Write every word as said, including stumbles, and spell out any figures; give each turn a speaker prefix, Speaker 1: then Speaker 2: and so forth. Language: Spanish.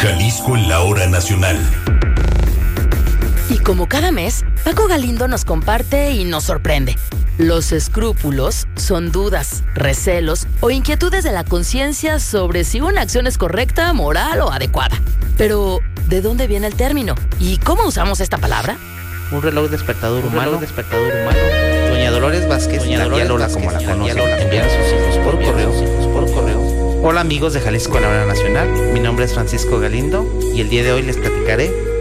Speaker 1: Jalisco en la hora nacional.
Speaker 2: Y como cada mes, Paco Galindo nos comparte y nos sorprende. Los escrúpulos son dudas, recelos o inquietudes de la conciencia sobre si una acción es correcta, moral o adecuada. Pero, ¿de dónde viene el término? ¿Y cómo usamos esta palabra?
Speaker 3: Un reloj despertador
Speaker 4: Un
Speaker 3: humano.
Speaker 4: reloj despertador humano.
Speaker 3: Doña Dolores Vázquez,
Speaker 4: Doña
Speaker 3: la
Speaker 4: Dolores
Speaker 3: tía Lola,
Speaker 4: Vázquez,
Speaker 3: como la
Speaker 4: la tía
Speaker 3: conocen,
Speaker 4: Lola,
Speaker 3: envían a sus hijos por
Speaker 4: envían a
Speaker 3: correo.
Speaker 4: sus hijos por correo.
Speaker 3: Hola amigos de Jalisco en la hora nacional, mi nombre es Francisco Galindo y el día de hoy les platicaré